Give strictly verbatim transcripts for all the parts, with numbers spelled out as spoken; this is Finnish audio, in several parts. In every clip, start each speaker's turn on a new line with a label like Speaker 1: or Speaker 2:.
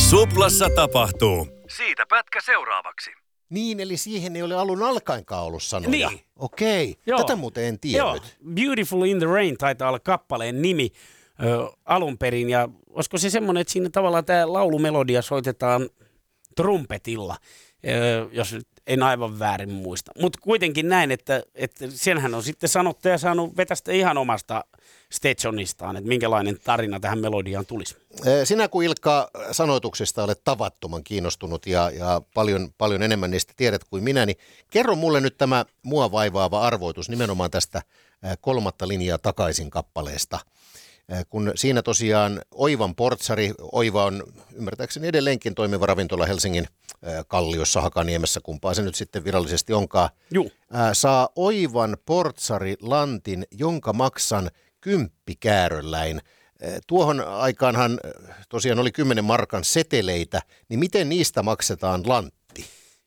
Speaker 1: Suplassa tapahtuu. Siitä pätkä seuraavaksi.
Speaker 2: Niin, eli siihen ei ole alun alkaenkaan ollut sanoja.
Speaker 3: Niin.
Speaker 2: Okei,
Speaker 3: Joo.
Speaker 2: tätä muuten en tiennyt.
Speaker 3: Joo, Beautiful in the Rain taitaa olla kappaleen nimi ö, alun perin. Ja olisiko se semmoinen, että siinä tavallaan tämä laulumelodia soitetaan trumpetilla, ö, jos nyt en aivan väärin muista. Mutta kuitenkin näin, että, että senhän on sitten sanottaja saanut vetästä ihan omasta Stetsonistaan, että minkälainen tarina tähän melodiaan tulisi.
Speaker 2: Sinä kun Ilkka sanoituksista olet tavattoman kiinnostunut ja, ja paljon, paljon enemmän niistä tiedät kuin minä, niin kerro mulle nyt tämä mua vaivaava arvoitus nimenomaan tästä kolmatta linjaa takaisin kappaleesta. Kun siinä tosiaan Oivan portsari, Oiva on ymmärtääkseni edelleenkin toimiva ravintola Helsingin Kalliossa, Hakaniemessä, kumpaa se nyt sitten virallisesti onkaan,
Speaker 3: Juu.
Speaker 2: saa Oivan portsari lantin, jonka maksan kymppikäärölläin. Tuohon aikaanhan tosiaan oli kymmenen markan seteleitä, niin miten niistä maksetaan lantti?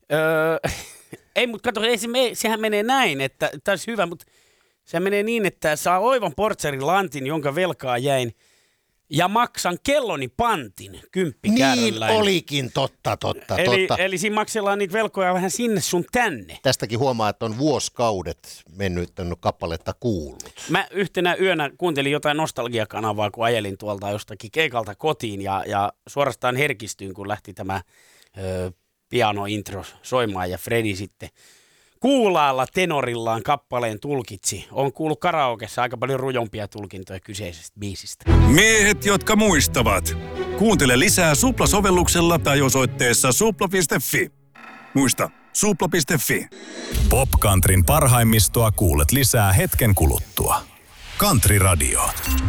Speaker 3: Öö, ei, mutta kato, ei se me, sehän menee näin, että tämä olisi hyvä, mutta sehän menee niin, että saa Oivan portsarin lantin, jonka velkaa jäin, ja maksan kelloni pantin kymppikäärölläin.
Speaker 2: Niin olikin, totta, totta,
Speaker 3: eli,
Speaker 2: totta.
Speaker 3: Eli siinä maksellaan niitä velkoja vähän sinne sun tänne.
Speaker 2: Tästäkin huomaa, että on vuosikaudet mennyt tänne kappaletta kuullut.
Speaker 3: Mä yhtenä yönä kuuntelin jotain nostalgiakanavaa, kun ajelin tuolta jostakin keikalta kotiin, ja, ja suorastaan herkistyin, kun lähti tämä ö, piano-intro soimaan, ja Fredi sitten kuulaalla tenorillaan kappaleen tulkitsi. On kuullut karaokessa aika paljon rujompia tulkintoja kyseisestä biisistä.
Speaker 1: Miehet, jotka muistavat. Kuuntele lisää Supla-sovelluksella tai osoitteessa supla piste fi. Muista, supla piste fi.
Speaker 4: Popcountryn parhaimmistoa kuulet lisää hetken kuluttua. Country Radio.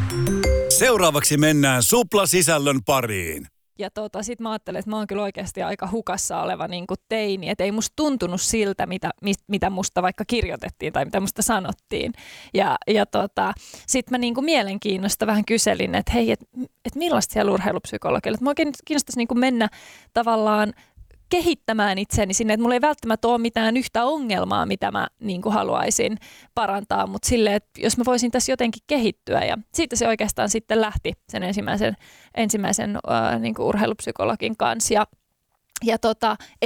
Speaker 1: Seuraavaksi mennään Supla-sisällön pariin.
Speaker 5: Ja tota, sit mä ajattelin, että mä oon kyllä oikeasti aika hukassa oleva niin kuin teini, että ei musta tuntunut siltä, mitä, mitä musta vaikka kirjoitettiin tai mitä musta sanottiin. Ja, ja tota, sit mä niin kuin mielenkiinnosta vähän kyselin, että hei, että et millaista siellä urheilupsykologilla, että mä oikein kiinnostaisi niin kuin mennä tavallaan kehittämään itseäni sinne, että mulla ei välttämättä ole mitään yhtä ongelmaa, mitä mä niin kuin haluaisin parantaa, mutta silleen, että jos mä voisin tässä jotenkin kehittyä. Ja siitä se oikeastaan sitten lähti sen ensimmäisen, ensimmäisen äh, niin kuin urheilupsykologin kanssa. Ja, ja tota,